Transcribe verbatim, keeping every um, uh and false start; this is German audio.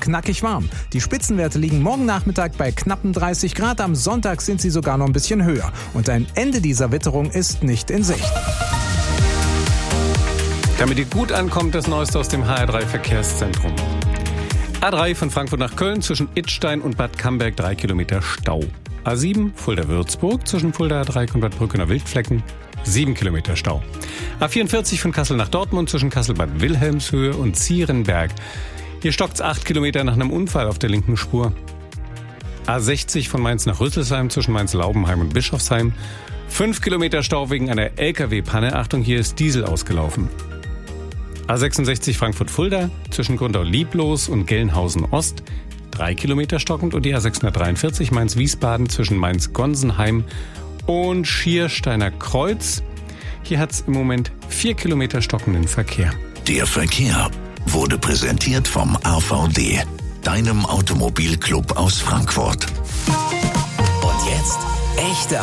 knackig warm. Die Spitzenwerte liegen morgen Nachmittag bei knappen dreißig Grad. Am Sonntag sind sie sogar noch ein bisschen höher. Und ein Ende dieser Witterung ist nicht in Sicht. Damit ihr gut ankommt, das Neueste aus dem H R drei Verkehrszentrum. A drei von Frankfurt nach Köln zwischen Idstein und Bad Camberg drei Kilometer Stau. A sieben Fulda-Würzburg zwischen Fulda Dreieck und Bad Brückener Wildflecken sieben Kilometer Stau. A vierundvierzig von Kassel nach Dortmund zwischen Kassel-Bad Wilhelmshöhe und Zierenberg. Hier stockt's acht Kilometer nach einem Unfall auf der linken Spur. A sechzig von Mainz nach Rüsselsheim zwischen Mainz-Laubenheim und Bischofsheim. fünf Kilometer Stau wegen einer L K W-Panne. Achtung, hier ist Diesel ausgelaufen. A sechsundsechzig Frankfurt-Fulda zwischen Gründau-Lieblos und Gelnhausen-Ost. drei Kilometer stockend. Und die A sechshundertdreiundvierzig Mainz-Wiesbaden zwischen Mainz-Gonsenheim und Schiersteiner Kreuz. Hier hat's im Moment vier Kilometer stockenden Verkehr. Der Verkehr wurde präsentiert vom A V D, deinem Automobilclub aus Frankfurt. Und jetzt echte